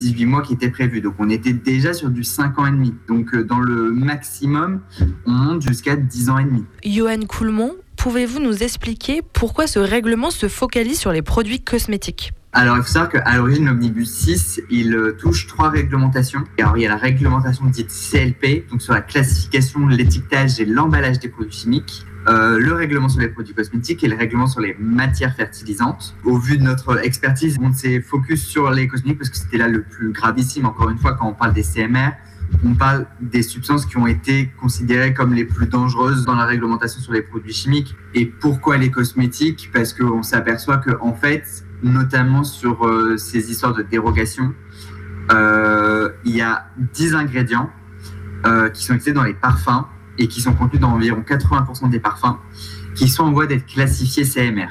18 mois qui étaient prévus. Donc, on était déjà sur du 5 ans et demi. Donc, dans le maximum, on monte jusqu'à 10 ans et demi. Johan Coulmont, pouvez-vous nous expliquer pourquoi ce règlement se focalise sur les produits cosmétiques ? Alors, il faut savoir qu'à l'origine, l'Omnibus 6, il touche 3 réglementations. Alors, il y a la réglementation dite CLP, donc sur la classification, l'étiquetage et l'emballage des produits chimiques. Le règlement sur les produits cosmétiques et le règlement sur les matières fertilisantes. Au vu de notre expertise, on s'est focus sur les cosmétiques parce que c'était là le plus gravissime. Encore une fois, quand on parle des CMR, on parle des substances qui ont été considérées comme les plus dangereuses dans la réglementation sur les produits chimiques. Et pourquoi les cosmétiques ? Parce qu'on s'aperçoit qu'en fait, notamment sur ces histoires de dérogation, il y a 10 ingrédients qui sont utilisés dans les parfums et qui sont contenus dans environ 80% des parfums qui sont en voie d'être classifiés CMR.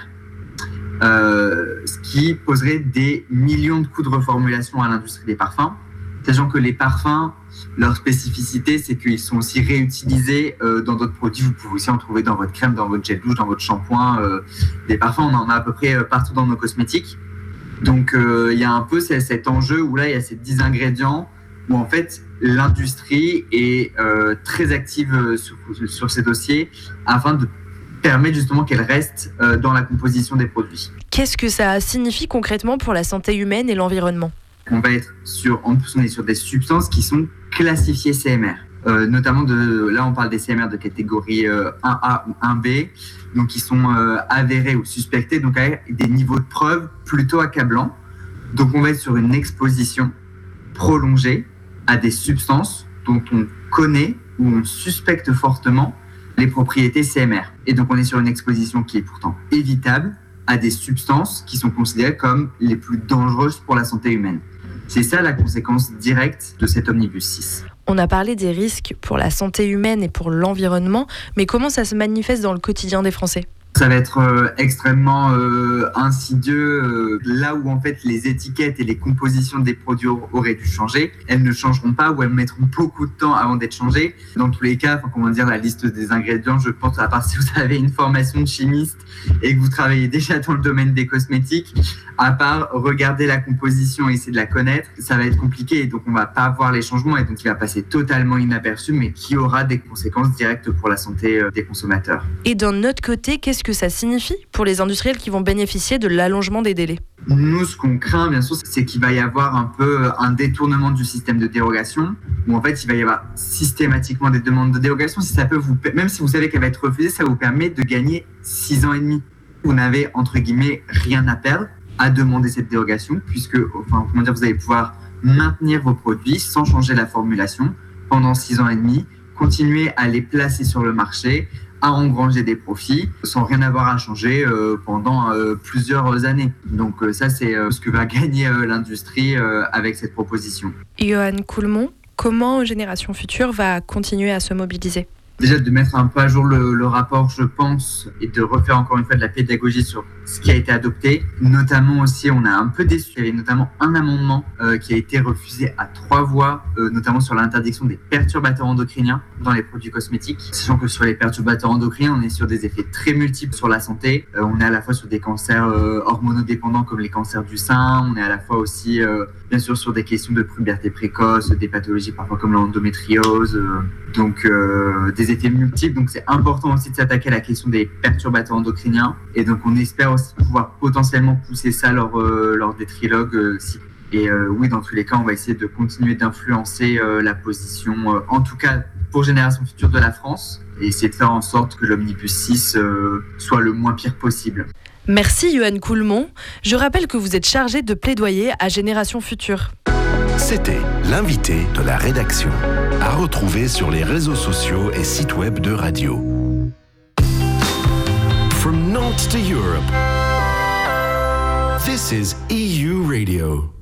Ce qui poserait des millions de coûts de reformulation à l'industrie des parfums, sachant que les parfums, leur spécificité, c'est qu'ils sont aussi réutilisés dans d'autres produits. Vous pouvez aussi en trouver dans votre crème, dans votre gel douche, dans votre shampoing. Des parfums, on en a à peu près partout dans nos cosmétiques. Donc, il y a un peu cet enjeu où là, il y a ces 10 ingrédients où en fait, l'industrie est très active sur ces dossiers afin de permettre justement qu'elle reste dans la composition des produits. Qu'est-ce que ça signifie concrètement pour la santé humaine et l'environnement ? On va être en plus, on est sur des substances qui sont classifiées CMR. Notamment, là, on parle des CMR de catégorie 1A ou 1B, donc qui sont avérés ou suspectés, donc avec des niveaux de preuve plutôt accablants. Donc, on va être sur une exposition prolongée à des substances dont on connaît ou on suspecte fortement les propriétés CMR. Et donc, on est sur une exposition qui est pourtant évitable à des substances qui sont considérées comme les plus dangereuses pour la santé humaine. C'est ça la conséquence directe de cet Omnibus 6. On a parlé des risques pour la santé humaine et pour l'environnement, mais comment ça se manifeste dans le quotidien des Français ? Ça va être extrêmement insidieux, là où en fait les étiquettes et les compositions des produits auraient dû changer, elles ne changeront pas ou elles mettront beaucoup de temps avant d'être changées. Dans tous les cas, la liste des ingrédients, je pense, à part si vous avez une formation de chimiste et que vous travaillez déjà dans le domaine des cosmétiques, à part regarder la composition et essayer de la connaître, ça va être compliqué et donc on va pas voir les changements et donc il va passer totalement inaperçu, mais qui aura des conséquences directes pour la santé des consommateurs. Et d'un autre côté, qu'est-ce que ça signifie pour les industriels qui vont bénéficier de l'allongement des délais ? Nous, ce qu'on craint, bien sûr, c'est qu'il va y avoir un peu un détournement du système de dérogation, où en fait, il va y avoir systématiquement des demandes de dérogation. Si ça peut même si vous savez qu'elle va être refusée, ça vous permet de gagner 6 ans et demi. Vous n'avez, entre guillemets, rien à perdre à demander cette dérogation, puisque, vous allez pouvoir maintenir vos produits sans changer la formulation pendant 6 ans et demi, continuer à les placer sur le marché, à engranger des profits sans rien avoir à changer pendant plusieurs années. Donc ça, c'est ce que va gagner l'industrie avec cette proposition. Johan Coulmont, comment Génération Future va continuer à se mobiliser ? Déjà de mettre un peu à jour le rapport, je pense, et de refaire encore une fois de la pédagogie sur ce qui a été adopté. Notamment aussi, on a un peu déçu, il y avait notamment un amendement qui a été refusé à 3 voix, notamment sur l'interdiction des perturbateurs endocriniens dans les produits cosmétiques. Sachant que sur les perturbateurs endocriniens, on est sur des effets très multiples sur la santé. On est à la fois sur des cancers hormonodépendants comme les cancers du sein, on est à la fois aussi, bien sûr, sur des questions de puberté précoce, des pathologies parfois comme l'endométriose, donc des effets multiples. Donc c'est important aussi de s'attaquer à la question des perturbateurs endocriniens. Et donc on espère aussi pouvoir potentiellement pousser ça lors des trilogues. Oui, dans tous les cas, on va essayer de continuer d'influencer la position, en tout cas pour Génération Future de la France, et essayer de faire en sorte que l'Omnibus 6 soit le moins pire possible. Merci Johan Coulmont. Je rappelle que vous êtes chargé de plaidoyer à Génération Future. C'était l'invité de la rédaction, à retrouver sur les réseaux sociaux et sites web de radio. From Nantes to Europe, this is EU Radio.